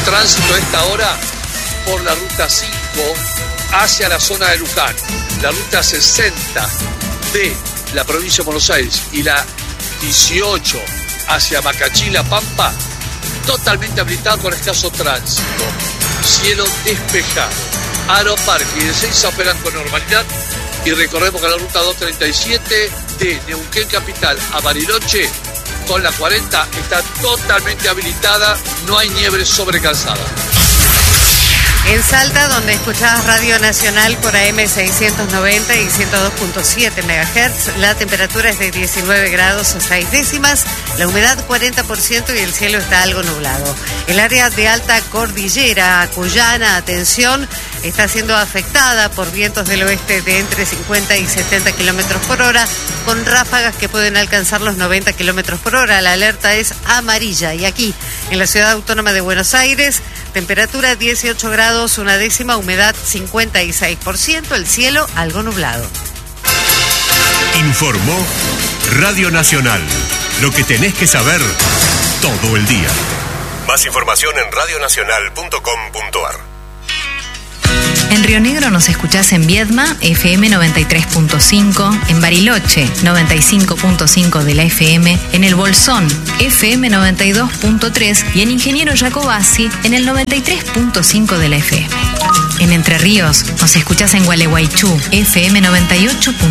tránsito a esta hora por la ruta 5 hacia la zona de Luján, la ruta 60 de la provincia de Buenos Aires y la 18 hacia Macachí, La Pampa, totalmente habilitada con escaso tránsito, cielo despejado. Aeroparque y Ezeiza operan con normalidad y recordemos que la ruta 237 de Neuquén Capital a Bariloche con la 40 está totalmente habilitada, no hay nieve sobre calzada. En Salta, donde escuchabas Radio Nacional por AM 690 y 102.7 MHz, la temperatura es de 19 grados 6 décimas, la humedad 40% y el cielo está algo nublado. El área de alta cordillera cuyana, atención, está siendo afectada por vientos del oeste de entre 50 y 70 kilómetros por hora, con ráfagas que pueden alcanzar los 90 kilómetros por hora. La alerta es amarilla. Y aquí, en la Ciudad Autónoma de Buenos Aires, temperatura 18 grados, una décima, humedad 56%, el cielo algo nublado. Informó Radio Nacional. Lo que tenés que saber todo el día. Más información en radionacional.com.ar. En Río Negro nos escuchás en Viedma, FM 93.5, en Bariloche, 95.5 de la FM, en El Bolsón, FM 92.3 y en Ingeniero Jacobasi, en el 93.5 de la FM. En Entre Ríos nos escuchás en Gualeguaychú, FM 98.